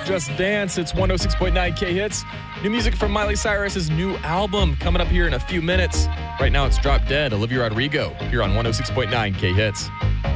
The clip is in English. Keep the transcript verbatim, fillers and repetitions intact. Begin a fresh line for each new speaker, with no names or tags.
Just Dance. It's one oh six point nine K Hits. New music from Miley Cyrus's new album coming up here in a few minutes. Right now it's Drop Dead, Olivia Rodrigo, here on one oh six point nine K Hits.